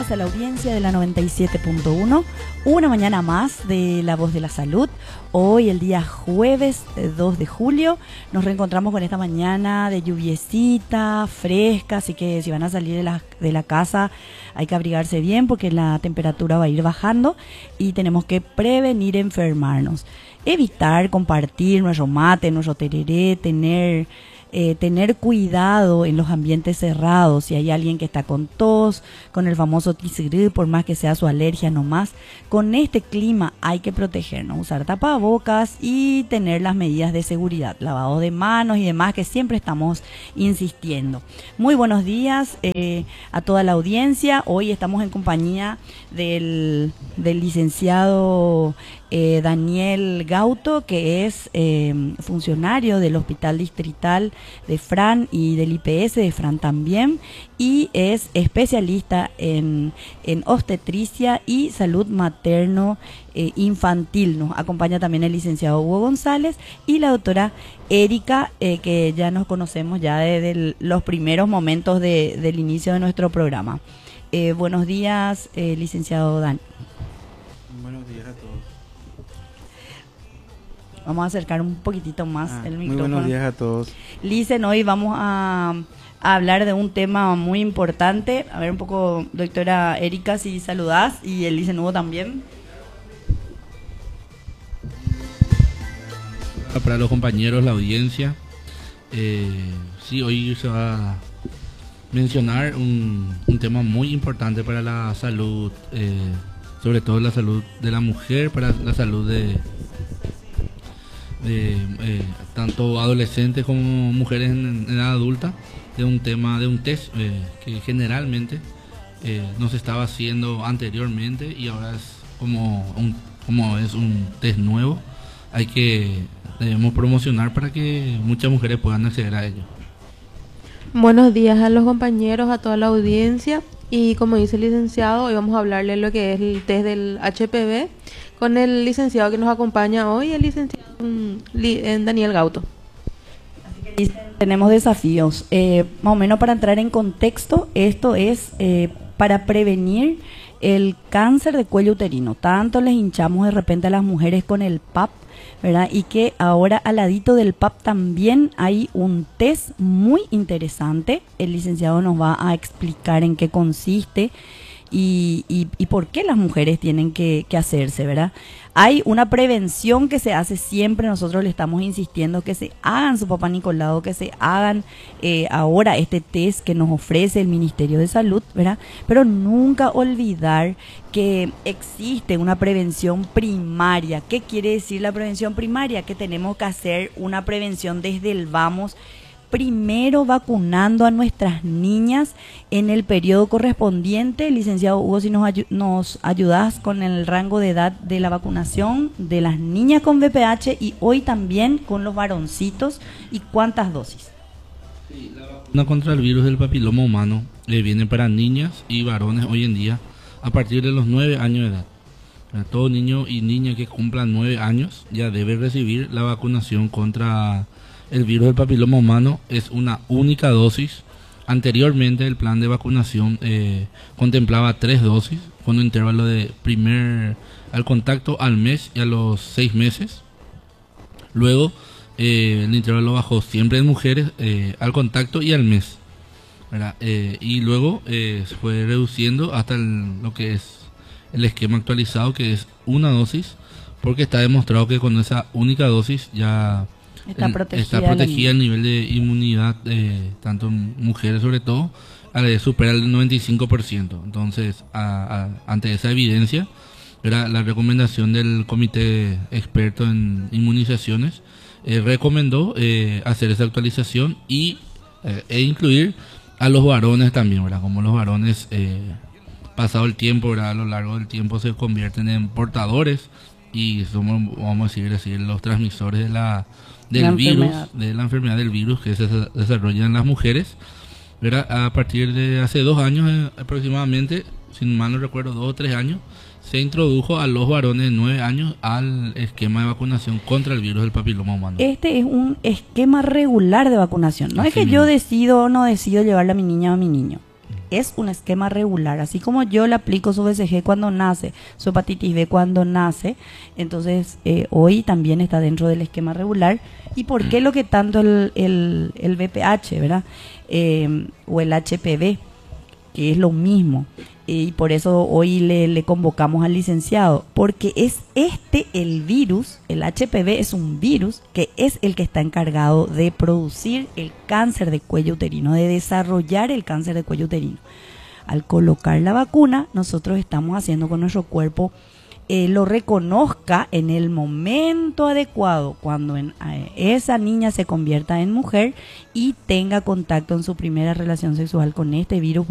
días a la audiencia de la 97.1. Una mañana más de La Voz de la Salud. Hoy, el día jueves 2 de julio, nos reencontramos con esta mañana de lluviecita, fresca, así que si van a salir de la casa hay que abrigarse bien porque la temperatura va a ir bajando y tenemos que prevenir enfermarnos. Evitar compartir nuestro mate, nuestro tereré, tener cuidado en los ambientes cerrados. Si hay alguien que está con tos, con el famoso tisgrip, por más que sea su alergia nomás, con este clima hay que protegernos, usar tapabocas y tener las medidas de seguridad, lavado de manos y demás que siempre estamos insistiendo. Muy buenos días a toda la audiencia. Hoy estamos en compañía del licenciado Daniel Gauto, que es funcionario del Hospital Distrital de Fran y del IPS de Fran también, y es especialista en obstetricia y salud materno infantil. Nos acompaña también el licenciado Hugo González y la doctora Erika, que ya nos conocemos ya desde los primeros momentos del inicio de nuestro programa. Buenos días, licenciado Dan. Buenos días a todos. Vamos a acercar un poquitito más el micrófono. Muy buenos días a todos. Licen, hoy vamos a hablar de un tema muy importante. A ver un poco, doctora Erika, si saludás, y el Licen Hugo también. Para los compañeros, la audiencia, sí, hoy se va a mencionar un tema muy importante para la salud, sobre todo la salud de la mujer, para la salud de tanto adolescentes como mujeres en edad adulta, de un tema de un test que generalmente no se estaba haciendo anteriormente y ahora es como es un test nuevo, debemos promocionar para que muchas mujeres puedan acceder a ello. Buenos días a los compañeros, a toda la audiencia, y como dice el licenciado, hoy vamos a hablarle lo que es el test del HPV con el licenciado que nos acompaña hoy, el licenciado Daniel Gauto. Así que tenemos desafíos. Más o menos para entrar en contexto, esto es para prevenir el cáncer de cuello uterino. Tanto les hinchamos de repente a las mujeres con el PAP, ¿verdad? Y que ahora al ladito del PAP también hay un test muy interesante. El licenciado nos va a explicar en qué consiste y por qué las mujeres tienen que hacerse, ¿verdad? Hay una prevención que se hace siempre, nosotros le estamos insistiendo que se hagan su papá Nicolau, que se hagan ahora este test que nos ofrece el Ministerio de Salud, ¿verdad? Pero nunca olvidar que existe una prevención primaria. ¿Qué quiere decir la prevención primaria? Que tenemos que hacer una prevención desde el vamos, primero vacunando a nuestras niñas en el periodo correspondiente. Licenciado Hugo, si nos ayudas con el rango de edad de la vacunación de las niñas con VPH y hoy también con los varoncitos, y cuántas dosis. Sí, la vacuna contra el virus del papiloma humano viene para niñas y varones hoy en día a partir de los 9 años de edad. Todo niño y niña que cumplan 9 años ya debe recibir la vacunación contra el virus del papiloma humano. Es una única dosis. Anteriormente el plan de vacunación contemplaba 3 dosis con un intervalo de al contacto al mes y a los 6 meses. Luego el intervalo bajó siempre en mujeres al contacto y al mes, ¿verdad? Y luego se fue reduciendo hasta lo que es el esquema actualizado, que es una dosis, porque está demostrado que con esa única dosis ya está protegida el nivel de inmunidad, tanto en mujeres sobre todo, supera el 95%. Entonces, ante esa evidencia, era la recomendación del comité experto en inmunizaciones, recomendó hacer esa actualización e incluir a los varones también, ¿verdad? Como los varones, pasado el tiempo, ¿verdad? A lo largo del tiempo se convierten en portadores y somos, vamos a decir, los transmisores de la enfermedad del virus que se desarrolla en las mujeres, ¿verdad? A partir de hace 2 años aproximadamente, sin mal no recuerdo, 2 o 3 años, se introdujo a los varones de 9 años al esquema de vacunación contra el virus del papiloma humano. Este es un esquema regular de vacunación, no es que yo decido o no decido llevarle a mi niña o a mi niño. es un esquema regular. Así como yo le aplico su BCG cuando nace, su hepatitis B cuando nace, entonces hoy también está dentro del esquema regular. ¿Y por qué lo que tanto el VPH, ¿verdad? O el HPV, que es lo mismo? Y por eso hoy le convocamos al licenciado, porque es el virus, el HPV es un virus que es el que está encargado de producir el cáncer de cuello uterino, de desarrollar el cáncer de cuello uterino. Al colocar la vacuna, nosotros estamos haciendo con nuestro cuerpo lo reconozca en el momento adecuado, cuando esa niña se convierta en mujer y tenga contacto en su primera relación sexual con este virus.